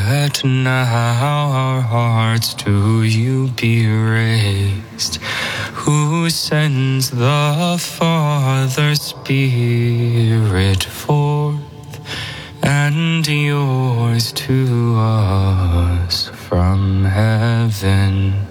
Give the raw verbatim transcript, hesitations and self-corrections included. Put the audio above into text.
Let now our hearts to you be raised, who sends the Father Spirit forth, and yours to us from heaven.